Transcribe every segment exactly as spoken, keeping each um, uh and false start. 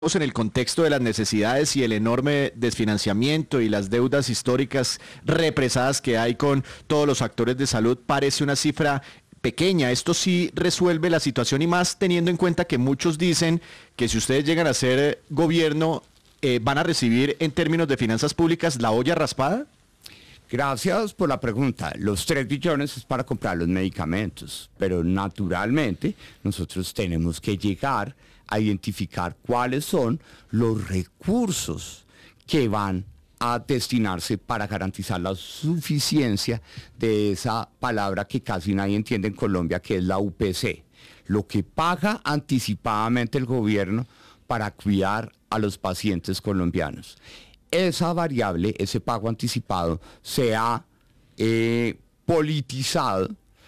en el contexto de las necesidades y el enorme desfinanciamiento y las deudas históricas represadas que hay con todos los actores de salud, parece una cifra pequeña. Esto sí resuelve la situación y más teniendo en cuenta que muchos dicen que si ustedes llegan a ser gobierno, eh, van a recibir en términos de finanzas públicas la olla raspada. Gracias por la pregunta. Los tres billones es para comprar los medicamentos, pero naturalmente nosotros tenemos que llegar a identificar cuáles son los recursos que van a destinarse para garantizar la suficiencia de esa palabra que casi nadie entiende en Colombia, que es la U P C, lo que paga anticipadamente el gobierno para cuidar a los pacientes colombianos. Esa variable, ese pago anticipado, se ha eh, politizado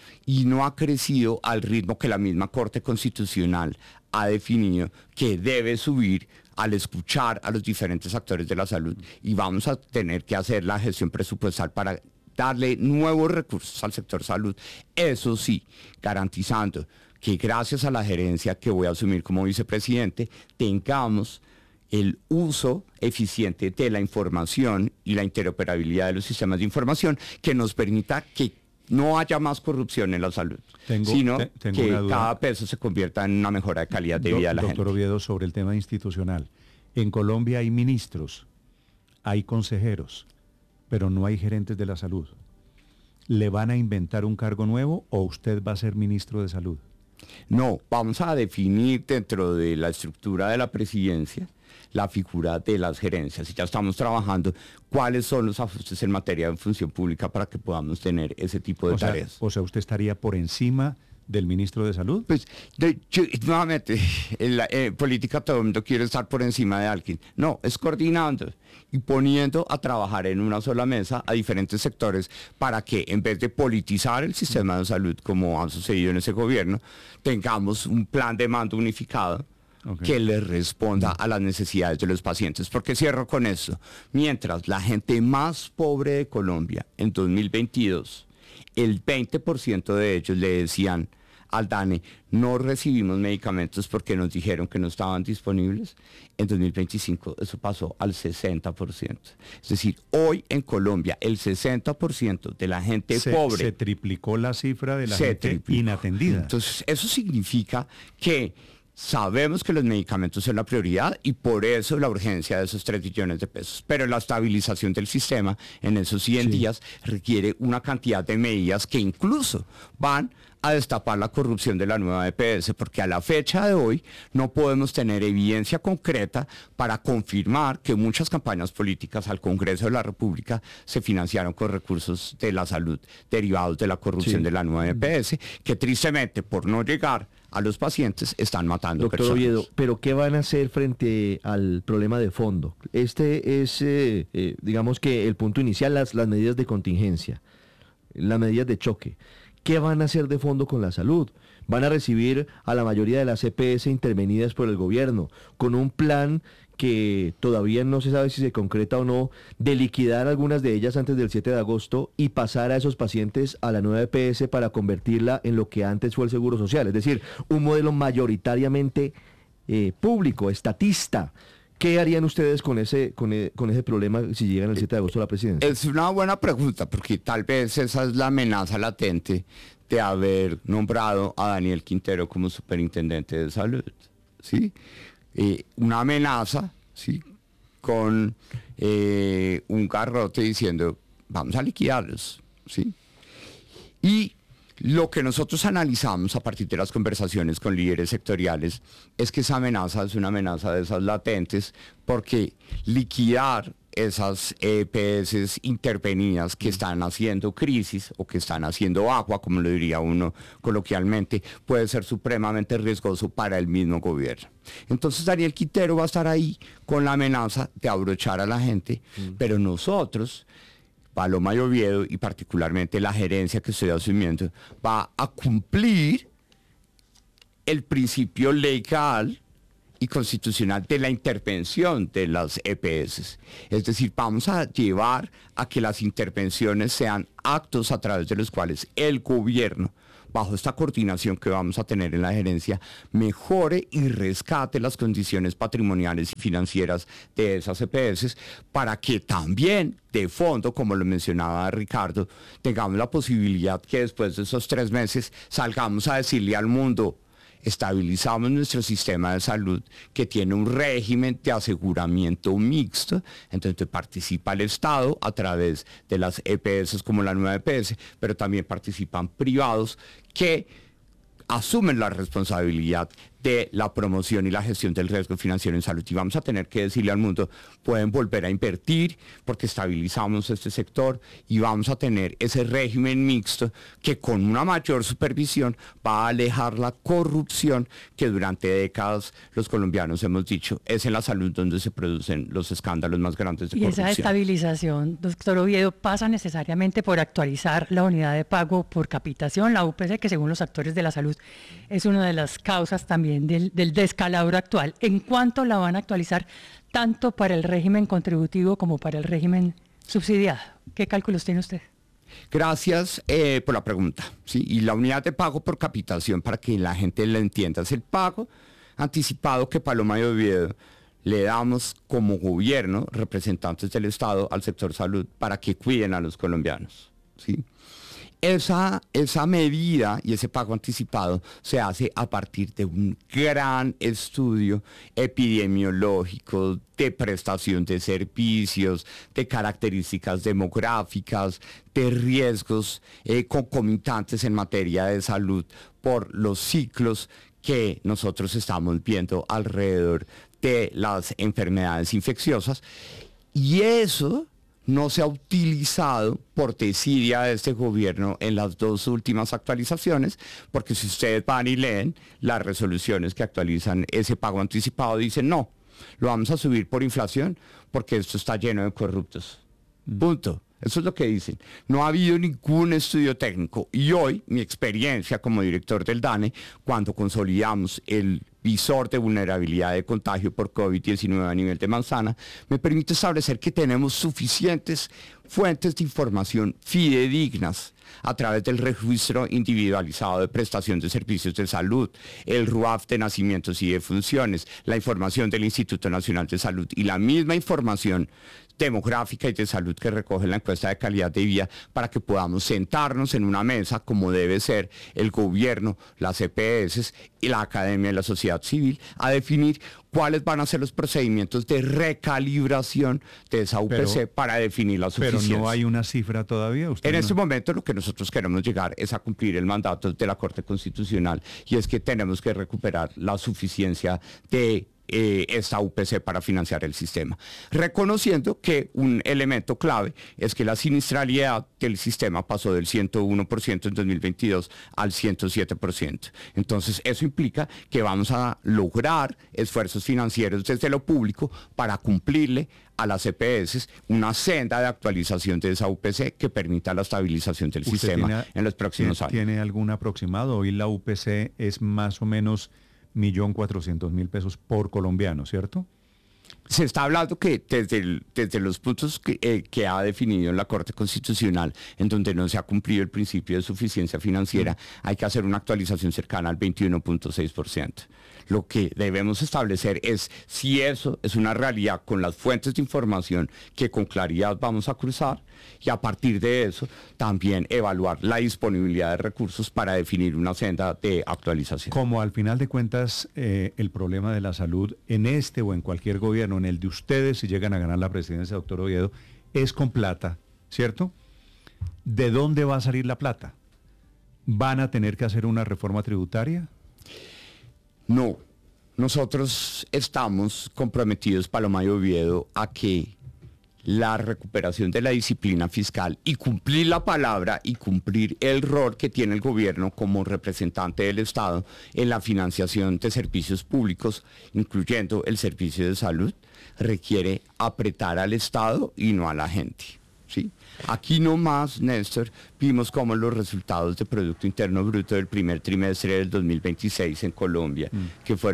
y no ha crecido al ritmo que la misma Corte Constitucional ha definido que debe subir al escuchar a los diferentes actores de la salud, y vamos a tener que hacer la gestión presupuestal para darle nuevos recursos al sector salud, eso sí, garantizando que gracias a la gerencia que voy a asumir como vicepresidente, tengamos el uso eficiente de la información y la interoperabilidad de los sistemas de información que nos permita que no haya más corrupción en la salud, tengo, sino te, tengo que cada peso se convierta en una mejora de calidad de Do, vida de la doctor gente. Doctor Oviedo, sobre el tema institucional. En Colombia hay ministros, hay consejeros, pero no hay gerentes de la salud. ¿Le van a inventar un cargo nuevo o usted va a ser ministro de salud? No, vamos a definir dentro de la estructura de la presidencia la figura de las gerencias, y ya estamos trabajando cuáles son los ajustes en materia de función pública para que podamos tener ese tipo de o tareas. Sea, o sea, ¿usted estaría por encima del ministro de Salud? Pues, de, yo, nuevamente, en la eh, política todo el mundo quiere estar por encima de alguien. No, es coordinando y poniendo a trabajar en una sola mesa a diferentes sectores para que, en vez de politizar el sistema de salud, como ha sucedido en ese gobierno, tengamos un plan de mando unificado, okay, que le responda a las necesidades de los pacientes. Porque cierro con esto. Mientras la gente más pobre de Colombia en dos mil veintidós, el veinte por ciento de ellos le decían al DANE, no recibimos medicamentos porque nos dijeron que no estaban disponibles, en dos mil veinticinco eso pasó al sesenta por ciento. Es decir, hoy en Colombia el sesenta por ciento de la gente se, pobre... Se triplicó la cifra de la gente triplicó. inatendida. Entonces, eso significa que sabemos que los medicamentos son la prioridad y por eso la urgencia de esos tres billones de pesos. Pero la estabilización del sistema en esos cien sí. días requiere una cantidad de medidas que incluso van a destapar la corrupción de la nueva E P S, porque a la fecha de hoy no podemos tener evidencia concreta para confirmar que muchas campañas políticas al Congreso de la República se financiaron con recursos de la salud derivados de la corrupción sí. de la nueva E P S, que tristemente por no llegar a los pacientes están matando Doctor personas. Oviedo, pero ¿qué van a hacer frente al problema de fondo? Este es, eh, eh, digamos que el punto inicial, las, las medidas de contingencia, las medidas de choque. ¿Qué van a hacer de fondo con la salud? Van a recibir a la mayoría de las E P S intervenidas por el gobierno, con un plan que todavía no se sabe si se concreta o no, de liquidar algunas de ellas antes del siete de agosto y pasar a esos pacientes a la nueva E P S para convertirla en lo que antes fue el Seguro Social, es decir, un modelo mayoritariamente eh, público, estatista. ¿Qué harían ustedes con ese, con, e, con ese problema si llegan el siete de agosto a la presidencia? Es una buena pregunta, porque tal vez esa es la amenaza latente de haber nombrado a Daniel Quintero como superintendente de salud, ¿sí? Eh, una amenaza, ¿sí? Con eh, un garrote diciendo, vamos a liquidarlos, ¿sí? Y lo que nosotros analizamos a partir de las conversaciones con líderes sectoriales es que esa amenaza es una amenaza de esas latentes, porque liquidar esas E P S intervenidas que están haciendo crisis o que están haciendo agua, como lo diría uno coloquialmente, puede ser supremamente riesgoso para el mismo gobierno. Entonces Daniel Quintero va a estar ahí con la amenaza de abrochar a la gente, mm. pero nosotros, Paloma y Oviedo, y particularmente la gerencia que estoy asumiendo, va a cumplir el principio legal y constitucional de la intervención de las E P S. Es decir, vamos a llevar a que las intervenciones sean actos a través de los cuales el gobierno bajo esta coordinación que vamos a tener en la gerencia, mejore y rescate las condiciones patrimoniales y financieras de esas E P S para que también de fondo, como lo mencionaba Ricardo, tengamos la posibilidad que después de esos tres meses salgamos a decirle al mundo: estabilizamos nuestro sistema de salud, que tiene un régimen de aseguramiento mixto, entonces participa el Estado a través de las E P S como la nueva E P S, pero también participan privados que asumen la responsabilidad de la promoción y la gestión del riesgo financiero en salud. Y vamos a tener que decirle al mundo: pueden volver a invertir porque estabilizamos este sector, y vamos a tener ese régimen mixto que con una mayor supervisión va a alejar la corrupción que durante décadas los colombianos hemos dicho es en la salud donde se producen los escándalos más grandes de y corrupción. Y esa estabilización, doctor Oviedo, pasa necesariamente por actualizar la unidad de pago por capitación, la U P C, que según los actores de la salud es una de las causas también Del, del descalabro actual. ¿En cuánto la van a actualizar tanto para el régimen contributivo como para el régimen subsidiado? ¿Qué cálculos tiene usted? Gracias eh, por la pregunta. ¿Sí? Y la unidad de pago por capitación, para que la gente lo entienda, es el pago anticipado que Paloma y Oviedo le damos como gobierno, representantes del Estado, al sector salud para que cuiden a los colombianos. ¿Sí? Esa, esa medida y ese pago anticipado se hace a partir de un gran estudio epidemiológico, de prestación de servicios, de características demográficas, de riesgos eh, concomitantes en materia de salud por los ciclos que nosotros estamos viendo alrededor de las enfermedades infecciosas. Y eso no se ha utilizado por desidia de este gobierno en las dos últimas actualizaciones, porque si ustedes van y leen las resoluciones que actualizan ese pago anticipado, dicen: no, lo vamos a subir por inflación porque esto está lleno de corruptos. Punto. Eso es lo que dicen. No ha habido ningún estudio técnico. Y hoy, mi experiencia como director del DANE, cuando consolidamos el visor de vulnerabilidad de contagio por COVID diecinueve a nivel de manzana, me permite establecer que tenemos suficientes fuentes de información fidedignas a través del registro individualizado de prestación de servicios de salud, el R U A F de nacimientos y defunciones, la información del Instituto Nacional de Salud y la misma información demográfica y de salud que recoge la encuesta de calidad de vida, para que podamos sentarnos en una mesa como debe ser el gobierno, las E P S y la academia de la sociedad civil, a definir cuáles van a ser los procedimientos de recalibración de esa U P C pero, para definir la suficiencia. Pero no hay una cifra todavía. ¿Usted en no? este momento lo que nosotros queremos llegar es a cumplir el mandato de la Corte Constitucional, y es que tenemos que recuperar la suficiencia de Eh, esta U P C para financiar el sistema, reconociendo que un elemento clave es que la siniestralidad del sistema pasó del ciento uno por ciento en dos mil veintidós al ciento siete por ciento. Entonces eso implica que vamos a lograr esfuerzos financieros desde lo público para cumplirle a las E P S una senda de actualización de esa U P C que permita la estabilización del sistema tiene, en los próximos ¿tiene, años. ¿Tiene algún aproximado? Hoy la U P C es más o menos un millón cuatrocientos mil pesos por colombiano, ¿cierto? Se está hablando que desde, el, desde los puntos que, eh, que ha definido en la Corte Constitucional, en donde no se ha cumplido el principio de suficiencia financiera, mm. hay que hacer una actualización cercana al veintiuno punto seis por ciento. Lo que debemos establecer es si eso es una realidad con las fuentes de información que con claridad vamos a cruzar, y a partir de eso también evaluar la disponibilidad de recursos para definir una senda de actualización. Como al final de cuentas eh, el problema de la salud en este o en cualquier gobierno, en el de ustedes si llegan a ganar la presidencia, doctor Oviedo, es con plata, ¿cierto? ¿De dónde va a salir la plata? ¿Van a tener que hacer una reforma tributaria? No, nosotros estamos comprometidos, Paloma y Oviedo, a que la recuperación de la disciplina fiscal y cumplir la palabra y cumplir el rol que tiene el gobierno como representante del Estado en la financiación de servicios públicos, incluyendo el servicio de salud, requiere apretar al Estado y no a la gente. ¿Sí? Aquí nomás, Néstor, vimos cómo los resultados de Producto Interno Bruto del primer trimestre del dos mil veintiséis en Colombia, mm. que fueron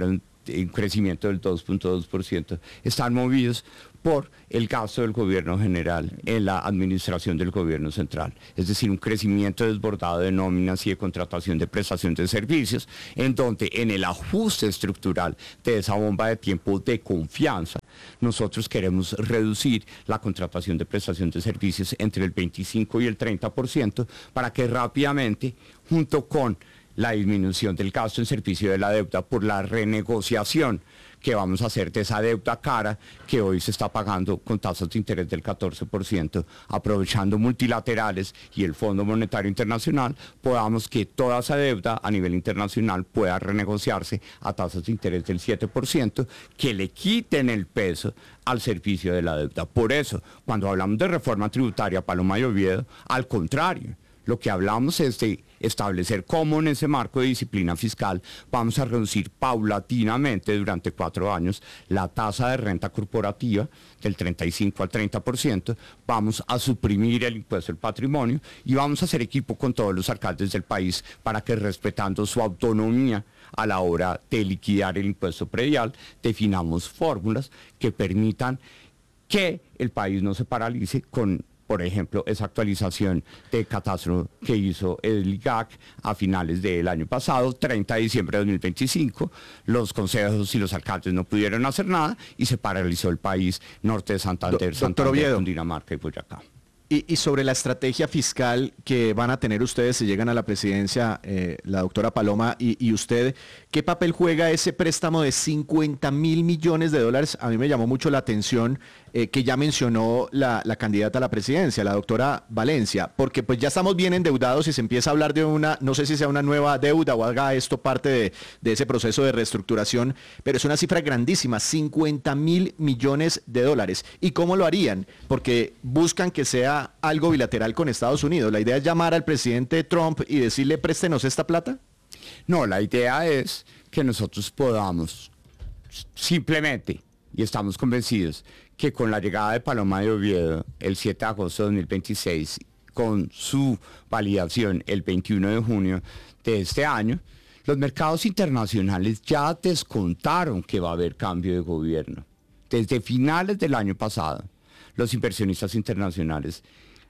un crecimiento del dos punto dos por ciento, están movidos por el gasto del gobierno general en la administración del gobierno central. Es decir, un crecimiento desbordado de nóminas y de contratación de prestación de servicios, en donde en el ajuste estructural de esa bomba de tiempo de confianza, nosotros queremos reducir la contratación de prestación de servicios entre el veinticinco y el treinta por ciento para que rápidamente, junto con la disminución del gasto en servicio de la deuda por la renegociación que vamos a hacer de esa deuda cara que hoy se está pagando con tasas de interés del catorce por ciento, aprovechando multilaterales y el Fondo Monetario Internacional, podamos que toda esa deuda a nivel internacional pueda renegociarse a tasas de interés del siete por ciento, que le quiten el peso al servicio de la deuda. Por eso, cuando hablamos de reforma tributaria, Paloma y Oviedo, al contrario, lo que hablamos es de establecer cómo en ese marco de disciplina fiscal vamos a reducir paulatinamente durante cuatro años la tasa de renta corporativa del treinta y cinco al treinta por ciento, vamos a suprimir el impuesto al patrimonio y vamos a hacer equipo con todos los alcaldes del país para que, respetando su autonomía a la hora de liquidar el impuesto predial, definamos fórmulas que permitan que el país no se paralice con, por ejemplo, esa actualización de catastro que hizo el I G A C a finales del año pasado, treinta de diciembre de dos mil veinticinco, los consejos y los alcaldes no pudieron hacer nada y se paralizó el país, norte de Santander, Do- Santander, Cundinamarca y Boyacá. Y, y sobre la estrategia fiscal que van a tener ustedes si llegan a la presidencia, eh, la doctora Paloma y, y usted, ¿qué papel juega ese préstamo de cincuenta mil millones de dólares? A mí me llamó mucho la atención eh, que ya mencionó la, la candidata a la presidencia, la doctora Valencia, porque pues ya estamos bien endeudados y se empieza a hablar de una, no sé si sea una nueva deuda o haga esto parte de, de ese proceso de reestructuración, pero es una cifra grandísima, cincuenta mil millones de dólares. ¿Y cómo lo harían? Porque buscan que sea algo bilateral con Estados Unidos. ¿La idea es llamar al presidente Trump y decirle préstenos esta plata? No, la idea es que nosotros podamos simplemente, y estamos convencidos, que con la llegada de Paloma de Oviedo el siete de agosto de dos mil veintiséis, con su validación el veintiuno de junio de este año, los mercados internacionales ya descontaron que va a haber cambio de gobierno. Desde finales del año pasado, los inversionistas internacionales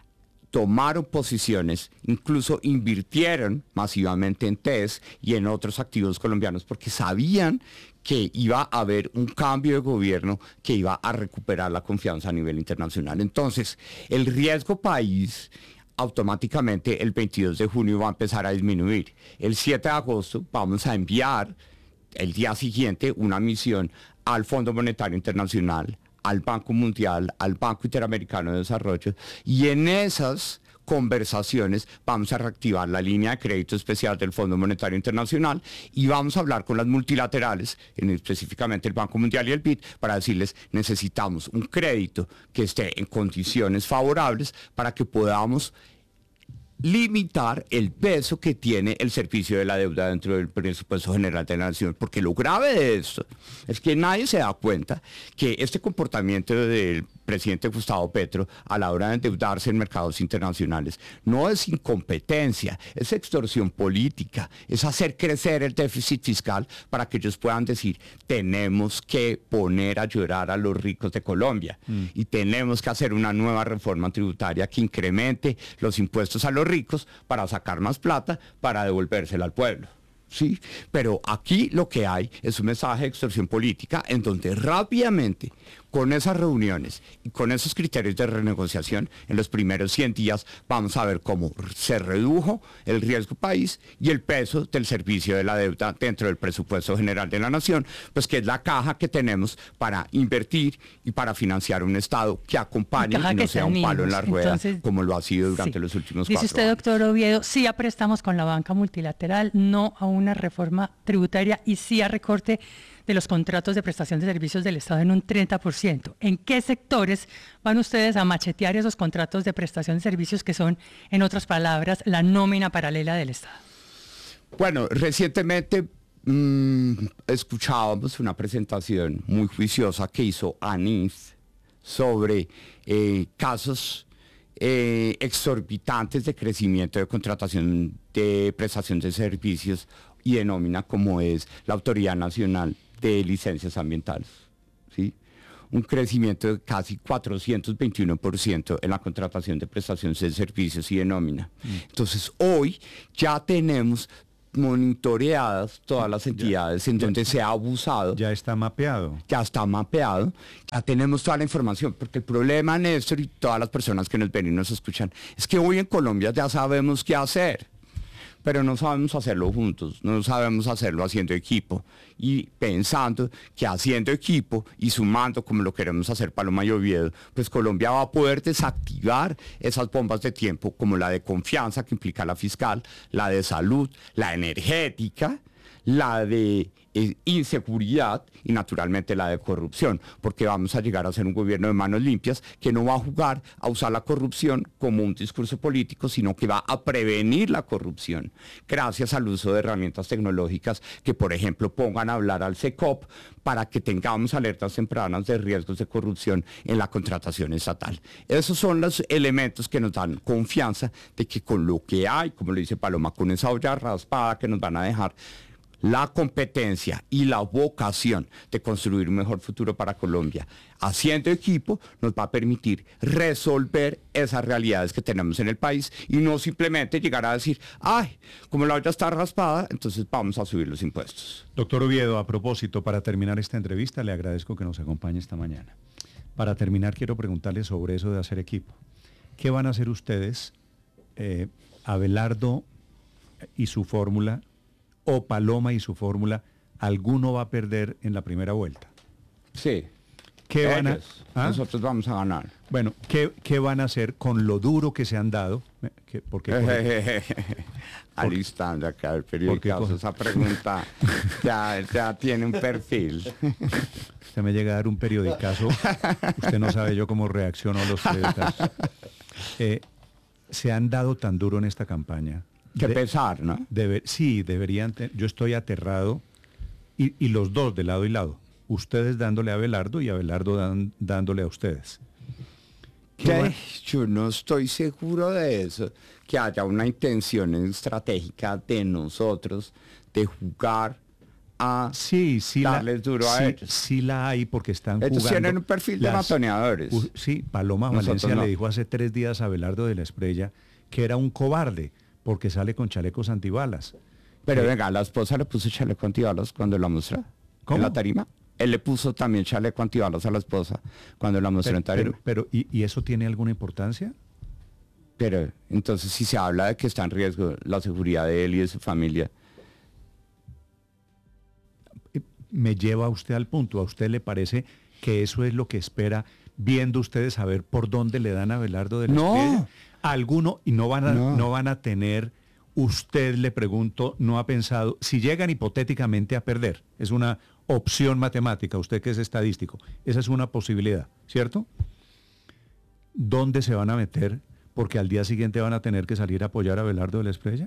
tomaron posiciones, incluso invirtieron masivamente en T E S y en otros activos colombianos porque sabían que iba a haber un cambio de gobierno que iba a recuperar la confianza a nivel internacional. Entonces, el riesgo país automáticamente el veintidós de junio va a empezar a disminuir. El siete de agosto vamos a enviar el día siguiente una misión al Fondo Monetario Internacional, al Banco Mundial, al Banco Interamericano de Desarrollo, y en esas conversaciones vamos a reactivar la línea de crédito especial del Fondo Monetario Internacional y vamos a hablar con las multilaterales, en específicamente el Banco Mundial y el B I D, para decirles necesitamos un crédito que esté en condiciones favorables para que podamos limitar el peso que tiene el servicio de la deuda dentro del presupuesto general de la nación, porque lo grave de esto es que nadie se da cuenta que este comportamiento del presidente Gustavo Petro a la hora de endeudarse en mercados internacionales no es incompetencia, es extorsión política, es hacer crecer el déficit fiscal para que ellos puedan decir tenemos que poner a llorar a los ricos de Colombia mm. y tenemos que hacer una nueva reforma tributaria que incremente los impuestos a los ricos para sacar más plata para devolvérsela al pueblo. Sí, pero aquí lo que hay es un mensaje de extorsión política en donde rápidamente, con esas reuniones y con esos criterios de renegociación, en los primeros cien días vamos a ver cómo se redujo el riesgo país y el peso del servicio de la deuda dentro del presupuesto general de la nación, pues que es la caja que tenemos para invertir y para financiar un Estado que acompañe y no sea un palo en la rueda. Entonces, como lo ha sido durante sí. los últimos Dice cuatro usted, años. doctor Oviedo, sí a préstamos con la banca multilateral, no a una reforma tributaria y sí a recorte de los contratos de prestación de servicios del Estado en un treinta por ciento. ¿En qué sectores van ustedes a machetear esos contratos de prestación de servicios que son, en otras palabras, la nómina paralela del Estado? Bueno, recientemente mmm, escuchábamos una presentación muy juiciosa que hizo ANIF sobre eh, casos eh, exorbitantes de crecimiento de contratación de prestación de servicios y de nómina, como es la Autoridad Nacional de licencias ambientales, ¿sí? Un crecimiento de casi cuatrocientos veintiuno por ciento en la contratación de prestaciones de servicios y de nómina. Mm. Entonces, hoy ya tenemos monitoreadas todas las entidades ya, en donde ya, se ha abusado. Ya está mapeado. Ya está mapeado, ya tenemos toda la información, porque el problema, Néstor, y todas las personas que nos ven y nos escuchan, es que hoy en Colombia ya sabemos qué hacer, pero no sabemos hacerlo juntos, no sabemos hacerlo haciendo equipo y pensando que haciendo equipo y sumando como lo queremos hacer Paloma y Oviedo, pues Colombia va a poder desactivar esas bombas de tiempo como la de confianza que implica la fiscal, la de salud, la energética, la de eh, inseguridad y naturalmente la de corrupción, porque vamos a llegar a ser un gobierno de manos limpias que no va a jugar a usar la corrupción como un discurso político, sino que va a prevenir la corrupción gracias al uso de herramientas tecnológicas que, por ejemplo, pongan a hablar al SECOP para que tengamos alertas tempranas de riesgos de corrupción en la contratación estatal. Esos son los elementos que nos dan confianza de que con lo que hay, como le dice Paloma, con esa olla raspada que nos van a dejar la competencia y la vocación de construir un mejor futuro para Colombia, haciendo equipo, nos va a permitir resolver esas realidades que tenemos en el país y no simplemente llegar a decir, ay, como la olla está raspada, entonces vamos a subir los impuestos. Doctor Oviedo, a propósito, para terminar esta entrevista, le agradezco que nos acompañe esta mañana. Para terminar, quiero preguntarle sobre eso de hacer equipo. ¿Qué van a hacer ustedes, eh, Abelardo y su fórmula, o Paloma y su fórmula? ¿Alguno va a perder en la primera vuelta? Sí. ¿Qué van a, ¿Ah? Nosotros vamos a ganar. Bueno, ¿qué, ¿qué van a hacer con lo duro que se han dado? ¿Qué, porque, porque, Alistando acá el periódico, esa pregunta ya, ya tiene un perfil. Usted me llega a dar un periodicazo, usted no sabe yo cómo reacciono a los periodicazos. Eh, se han dado tan duro en esta campaña. Qué de, pesar, ¿no? Debe, sí, deberían. Te, yo estoy aterrado y, y los dos de lado y lado. Ustedes dándole a Abelardo y Abelardo dan, dándole a ustedes. ¿Qué? Yo no estoy seguro de eso, que haya una intención estratégica de nosotros de jugar a sí, sí darles la, duro a sí, ellos. Sí la hay porque están Estos jugando. Tienen un perfil de las, matoneadores. Uh, sí, Paloma nosotros Valencia no. Le dijo hace tres días a Abelardo de la Espriella que era un cobarde porque sale con chalecos antibalas. Pero eh, venga, la esposa le puso chaleco antibalas cuando la mostró. ¿Cómo? En la tarima. Él le puso también chaleco antibalas a la esposa cuando la mostró pero, en tarima. Pero, pero ¿y, ¿y eso tiene alguna importancia? Pero entonces si se habla de que está en riesgo la seguridad de él y de su familia. Me lleva a usted al punto. ¿A usted le parece que eso es lo que espera, viendo ustedes a ver por dónde le dan a Abelardo de la No. Espriella? Alguno, y no van a, No. no van a tener, usted le pregunto, no ha pensado, si llegan hipotéticamente a perder, es una opción matemática, usted que es estadístico, esa es una posibilidad, ¿cierto? ¿Dónde se van a meter? Porque al día siguiente van a tener que salir a apoyar a Abelardo de la Espriella.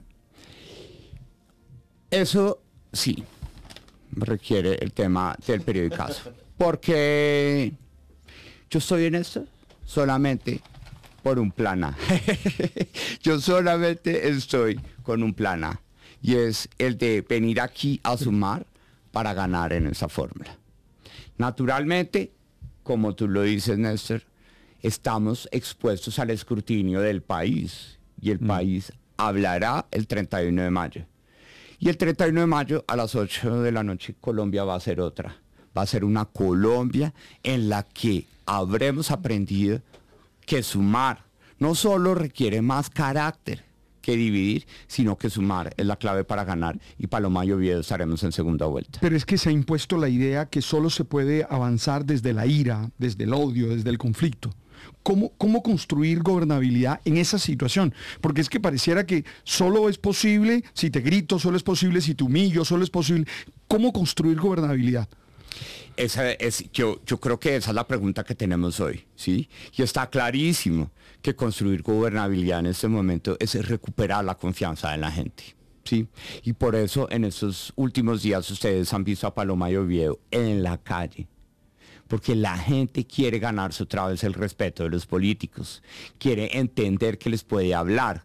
Eso sí requiere el tema del periodicazo. Porque yo estoy en esto solamente por un plan A. Yo solamente estoy con un plan A. Y es el de venir aquí a sumar para ganar en esa fórmula. Naturalmente, como tú lo dices, Néstor, estamos expuestos al escrutinio del país. Y el mm. país hablará el treinta y uno de mayo. Y el treinta y uno de mayo a las ocho de la noche Colombia va a ser otra. Va a ser una Colombia en la que habremos aprendido que sumar no solo requiere más carácter que dividir, sino que sumar es la clave para ganar, y Paloma y Oviedo estaremos en segunda vuelta. Pero es que se ha impuesto la idea que solo se puede avanzar desde la ira, desde el odio, desde el conflicto. ¿Cómo, cómo construir gobernabilidad en esa situación? Porque es que pareciera que solo es posible si te grito, solo es posible si te humillo, solo es posible. ¿Cómo construir gobernabilidad? Esa es, yo, yo creo que esa es la pregunta que tenemos hoy, ¿sí? Y está clarísimo que construir gobernabilidad en este momento es recuperar la confianza de la gente, ¿sí? Y por eso en estos últimos días ustedes han visto a Paloma y Oviedo en la calle, porque la gente quiere ganarse otra vez el respeto de los políticos, quiere entender que les puede hablar,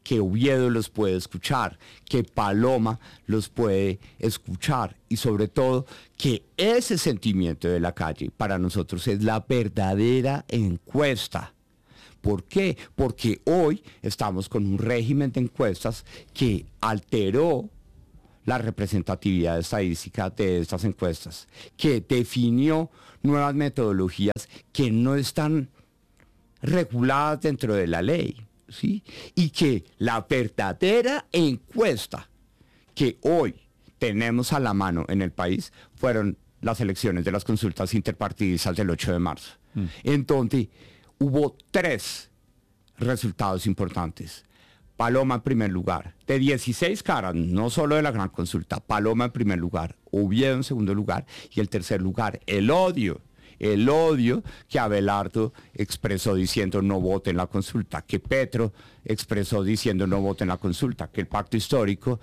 que Oviedo los puede escuchar, que Paloma los puede escuchar y sobre todo que ese sentimiento de la calle para nosotros es la verdadera encuesta. ¿Por qué? Porque hoy estamos con un régimen de encuestas que alteró la representatividad estadística de estas encuestas, que definió nuevas metodologías que no están reguladas dentro de la ley, ¿sí? Y que la verdadera encuesta que hoy tenemos a la mano en el país fueron las elecciones de las consultas interpartidistas del ocho de marzo, mm. en donde hubo tres resultados importantes. Paloma en primer lugar, de dieciséis caras, no solo de la gran consulta, Paloma en primer lugar, Oviedo en segundo lugar y el tercer lugar, el odio, el odio que Abelardo expresó diciendo no vote en la consulta, que Petro expresó diciendo no vote en la consulta, que el pacto histórico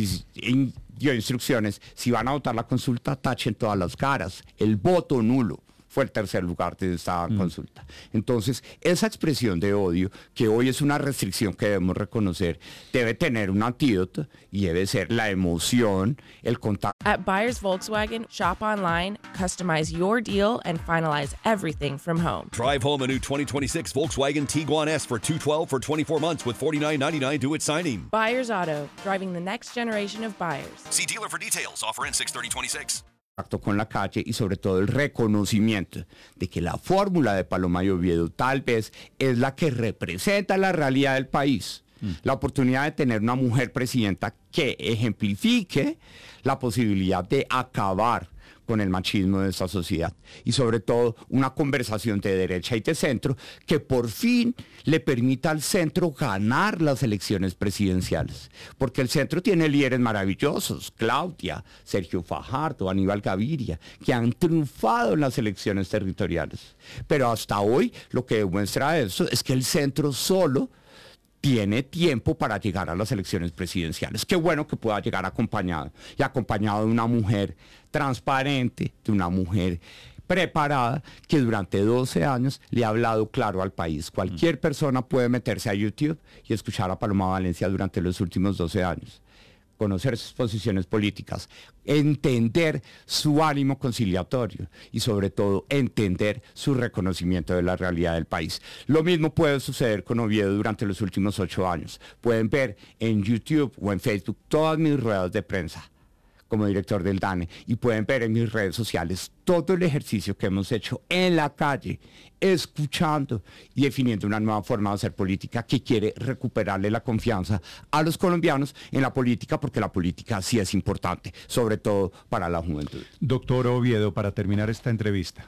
dio instrucciones, si van a votar la consulta, tachen todas las caras, el voto nulo fue el tercer lugar de esta mm. consulta. Entonces, esa expresión de odio, que hoy es una restricción que debemos reconocer, debe tener un antídoto y debe ser la emoción, el contacto. At Buyers Volkswagen, shop online, customize your deal, and finalize everything from home. Drive home a new twenty twenty-six Volkswagen Tiguan S for two hundred twelve for twenty-four months with forty-nine ninety-nine due at signing. Buyers Auto, driving the next generation of buyers. See dealer for details. Offer ends six thirty twenty-six. Contacto con la calle y sobre todo el reconocimiento de que la fórmula de Paloma y Oviedo tal vez es la que representa la realidad del país. Mm. La oportunidad de tener una mujer presidenta que ejemplifique la posibilidad de acabar con el machismo de esta sociedad y sobre todo una conversación de derecha y de centro que por fin le permita al centro ganar las elecciones presidenciales, porque el centro tiene líderes maravillosos, Claudia, Sergio Fajardo, Aníbal Gaviria, que han triunfado en las elecciones territoriales, pero hasta hoy lo que demuestra eso es que el centro solo tiene tiempo para llegar a las elecciones presidenciales. Qué bueno que pueda llegar acompañado, y acompañado de una mujer transparente, de una mujer preparada, que durante doce años le ha hablado claro al país. Cualquier persona puede meterse a YouTube y escuchar a Paloma Valencia durante los últimos doce años. Conocer sus posiciones políticas, entender su ánimo conciliatorio y sobre todo entender su reconocimiento de la realidad del país. Lo mismo puede suceder con Oviedo durante los últimos ocho años. Pueden ver en YouTube o en Facebook todas mis ruedas de prensa como director del DANE y pueden ver en mis redes sociales todo el ejercicio que hemos hecho en la calle, escuchando y definiendo una nueva forma de hacer política que quiere recuperarle la confianza a los colombianos en la política, porque la política sí es importante, sobre todo para la juventud. Doctor Oviedo, para terminar esta entrevista,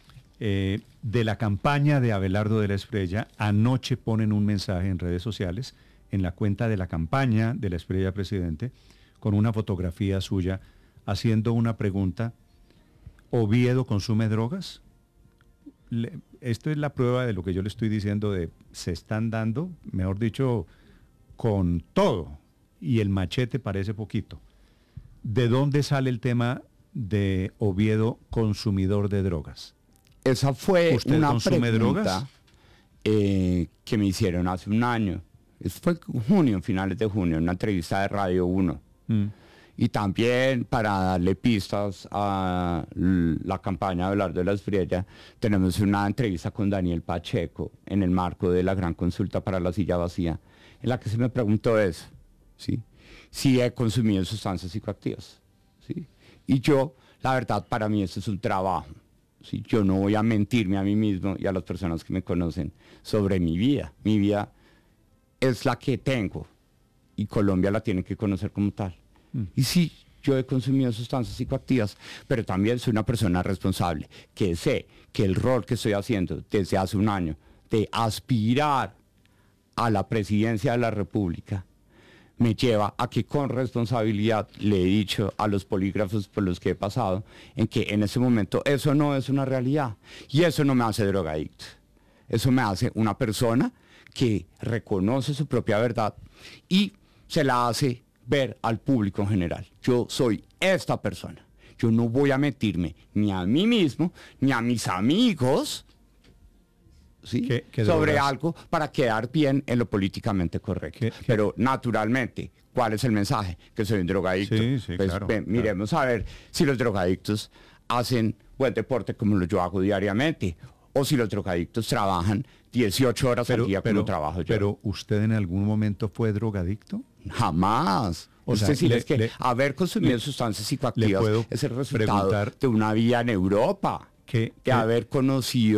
eh, de la campaña de Abelardo de la Espriella, anoche ponen un mensaje en redes sociales, en la cuenta de la campaña de la Espriella Presidente, con una fotografía suya, haciendo una pregunta: ¿Oviedo consume drogas? Le, esto es la prueba de lo que yo le estoy diciendo, de se están dando, mejor dicho, con todo, y el machete parece poquito. ¿De dónde sale el tema de Oviedo consumidor de drogas? Esa fue ¿Usted una consume pregunta drogas? Eh, que me hicieron hace un año. Eso fue en junio, finales de junio, en una entrevista de Radio uno. Mm. Y también, para darle pistas a la campaña de Abelardo de la Espriella, tenemos una entrevista con Daniel Pacheco en el marco de la gran consulta para la silla vacía, en la que se me preguntó eso, ¿sí? Si he consumido sustancias psicoactivas, ¿sí? Y yo, la verdad, para mí esto es un trabajo, ¿sí? Yo no voy a mentirme a mí mismo y a las personas que me conocen sobre mi vida. Mi vida es la que tengo y Colombia la tiene que conocer como tal. Mm. Y sí, yo he consumido sustancias psicoactivas, pero también soy una persona responsable, que sé que el rol que estoy haciendo desde hace un año de aspirar a la presidencia de la República me lleva a que con responsabilidad le he dicho a los polígrafos por los que he pasado, en que en ese momento eso no es una realidad. Y eso no me hace drogadicto. Eso me hace una persona que reconoce su propia verdad y se la hace ver al público en general. Yo soy esta persona. Yo no voy a mentirme ni a mí mismo, ni a mis amigos, ¿sí? ¿Qué- qué sobre drogas? algo para quedar bien en lo políticamente correcto. ¿Qué- qué- Pero naturalmente, ¿cuál es el mensaje? Que soy un drogadicto. Sí, sí, Pues, claro, ve, claro. miremos a ver si los drogadictos hacen buen deporte como lo yo hago diariamente, o si los drogadictos trabajan dieciocho horas al día como trabajo yo. pero ¿usted en algún momento fue drogadicto? Jamás. O Es sea, decir, le- es que le- haber consumido le- sustancias le psicoactivas puedo es el resultado preguntar de una vida en Europa. ¿Qué- que qué- haber conocido